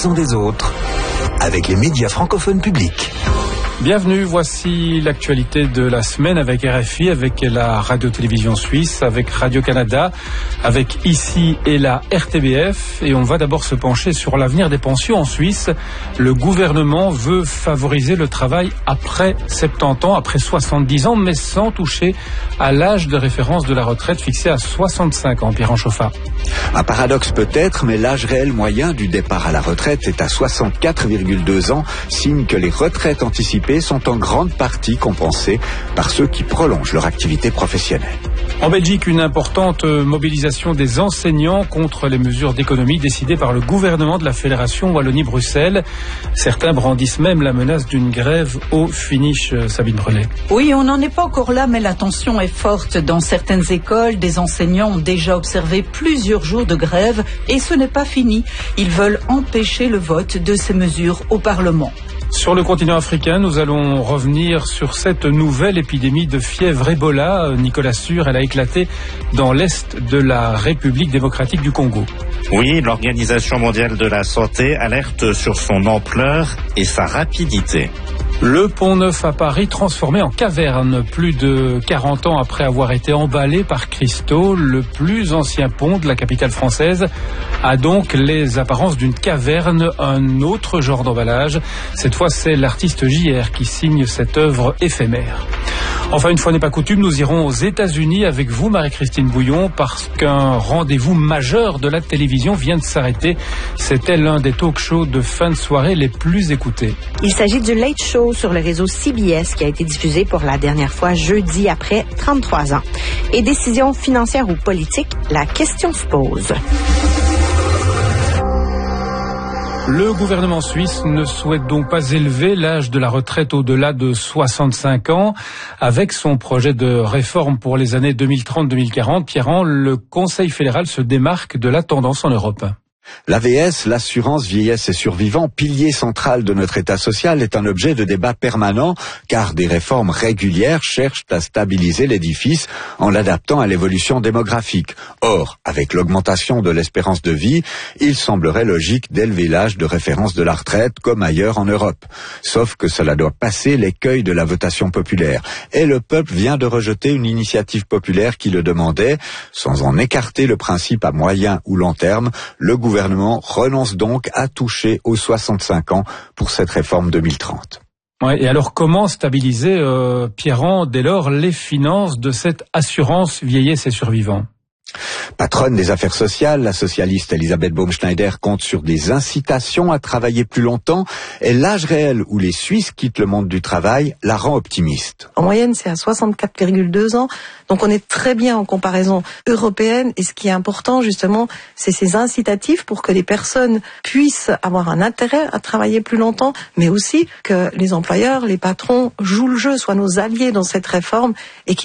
l'accent des autres avec les médias francophones publics. Bienvenue, voici l'actualité de la semaine avec RFI, avec la radio-télévision suisse, avec Radio-Canada, avec ici et la RTBF. Et on va d'abord se pencher sur l'avenir des pensions en Suisse. Le gouvernement veut favoriser le travail après 70 ans, après 70 ans, mais sans toucher à l'âge de référence de la retraite fixé à 65 ans. Pierre Anchoffat. Un paradoxe peut-être, mais l'âge réel moyen du départ à la retraite est à 64,2 ans, signe que les retraites anticipées sont en grande partie compensées par ceux qui prolongent leur activité professionnelle. En Belgique, une importante mobilisation des enseignants contre les mesures d'économie décidées par le gouvernement de la Fédération Wallonie-Bruxelles. Certains brandissent même la menace d'une grève au finish. Sabine Brelet. Oui, on n'en est pas encore là, mais la tension est forte. Dans certaines écoles, des enseignants ont déjà observé plusieurs jours de grève et ce n'est pas fini. Ils veulent empêcher le vote de ces mesures au Parlement. Sur le continent africain, nous allons revenir sur cette nouvelle épidémie de fièvre Ebola. Nicolas Sûr, elle a éclaté dans l'est de la République démocratique du Congo. Oui, l'Organisation mondiale de la santé alerte sur son ampleur et sa rapidité. Le Pont Neuf à Paris transformé en caverne. Plus de 40 ans après avoir été emballé par cristaux, le plus ancien pont de la capitale française a donc les apparences d'une caverne, un autre genre d'emballage. Cette fois, c'est l'artiste JR qui signe cette œuvre éphémère. Enfin, une fois n'est pas coutume, nous irons aux États-Unis avec vous, Marie-Christine Bouillon, parce qu'un rendez-vous majeur de la télévision vient de s'arrêter. C'était l'un des talk-shows de fin de soirée les plus écoutés. Il s'agit du Late Show sur le réseau CBS qui a été diffusé pour la dernière fois jeudi après 33 ans. Et décision financière ou politique, la question se pose. Le gouvernement suisse ne souhaite donc pas élever l'âge de la retraite au-delà de 65 ans. Avec son projet de réforme pour les années 2030-2040, Pierre-Anne, le Conseil fédéral se démarque de la tendance en Europe. L'AVS, l'assurance vieillesse et survivants, pilier central de notre État social, est un objet de débat permanent car des réformes régulières cherchent à stabiliser l'édifice en l'adaptant à l'évolution démographique. Or, avec l'augmentation de l'espérance de vie, il semblerait logique d'élever l'âge de référence de la retraite comme ailleurs en Europe. Sauf que cela doit passer l'écueil de la votation populaire. Et le peuple vient de rejeter une initiative populaire qui le demandait. Sans en écarter le principe à moyen ou long terme, le gouvernement renonce donc à toucher aux 65 ans pour cette réforme 2030. Ouais, et alors comment stabiliser, Pierre-Anne, dès lors les finances de cette assurance vieillesse et survivants ? Patronne des affaires sociales, la socialiste Elisabeth Baumschneider compte sur des incitations à travailler plus longtemps et l'âge réel où les Suisses quittent le monde du travail la rend optimiste. En moyenne, c'est à 64,2 ans, donc on est très bien en comparaison européenne et ce qui est important justement, c'est ces incitatifs pour que les personnes puissent avoir un intérêt à travailler plus longtemps, mais aussi que les employeurs, les patrons jouent le jeu, soient nos alliés dans cette réforme et